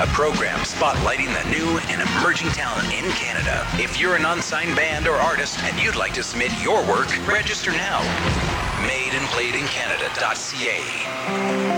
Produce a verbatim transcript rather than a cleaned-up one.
a program spotlighting the new and emerging talent in Canada. If you're an unsigned band or artist and you'd like to submit your work, register now. made and played in canada dot c a